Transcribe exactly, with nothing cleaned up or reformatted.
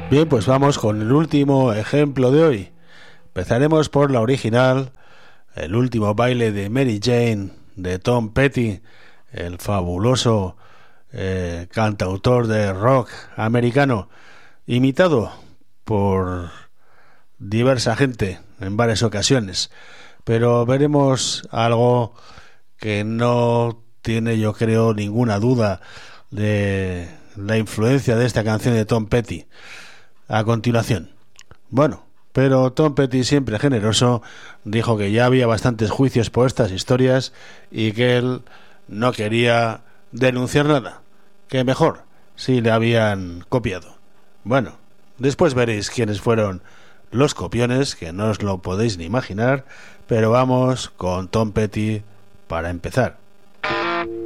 Bien, pues vamos con el último ejemplo de hoy. Empezaremos por la original, El último baile de Mary Jane, de Tom Petty, el fabuloso eh, cantautor de rock americano, imitado por diversa gente en varias ocasiones. Pero veremos algo que no tiene, yo creo, ninguna duda de la influencia de esta canción de Tom Petty a continuación. Bueno, pero Tom Petty, siempre generoso, dijo que ya había bastantes juicios por estas historias y que él no quería denunciar nada, que mejor si le habían copiado. Bueno, después veréis quiénes fueron los copiones, que no os lo podéis ni imaginar, pero vamos con Tom Petty para empezar.